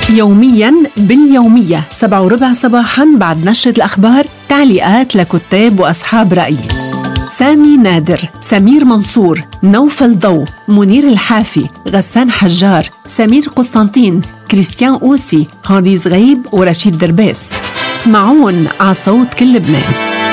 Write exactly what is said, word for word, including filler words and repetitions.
يومياً باليومية سبعة وربع صباحاً بعد نشرة الأخبار تعليقات لكتاب وأصحاب رأي. سامي نادر، سمير منصور، نوفل ضو، منير الحافي، غسان حجار، سمير قسطنطين، كريستيان أوسي، هانري زغيب ورشيد درباس. اسمعون على صوت كل لبنان.